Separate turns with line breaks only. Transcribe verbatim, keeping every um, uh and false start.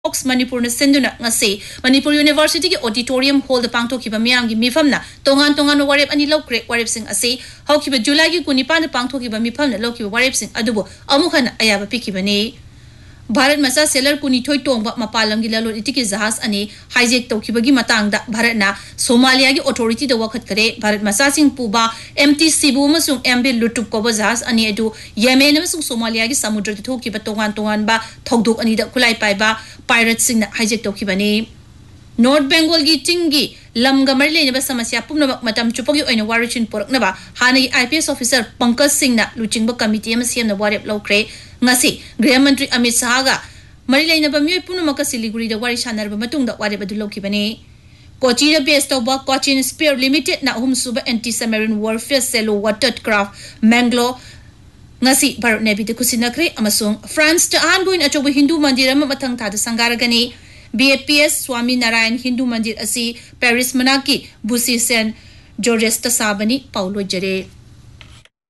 Ox Manipur Senduna Ngase, Manipur University Auditorium Hall the Pangto Kibamiam Mifamna, Tongan Tongan Warep and Ilokre Warep Sing Ase, Hokiba July Kunipan the Pangto Kibamipam, Loki Warep Sing Adubo, Amukan Ayaba Pikibane. Bharat Masa Seller Kunitoy Tong Mapalang Gilalo Itiki Zahas Ane, Hijack Tokibagi Matang, Bharat na, Somalia Authority the Wakat Kare, Bharat Masasing Puba, M T Sibu Masung Embil Lutup Kobazas Ane Edu, Yemen Masung Somalia Samudra Toki Batongan Tongan Ba, Togduk Anida Kulai Paiba, Pirates Sing Hijack Tokibane. North Bengal gi Tingi, Lam Gamarle Neba Samasya Pumna Matam Chupogi in a Warichin Pork Naba, Hani I P S officer Pankaj Singh na Luchingba Committee M C M the Warep Lokre. Ngasi Graham Mantri Amit Sahaga Marilay na bamyoy puno makasiliguri da wari shanar ba matung da wari badulo kibane Kochi da based of Cochin Spear Limited na humsuba anti-submarine warfare selo watercraft Manglo ngasi Bharat Navy de kusinakre amasung France ta anbuin achobo Hindu mandir ama matang tada sangaragani B A P S Swami Narayan Hindu mandir asi Paris manaki Busi Sen Georges ta sabani Paulo Jare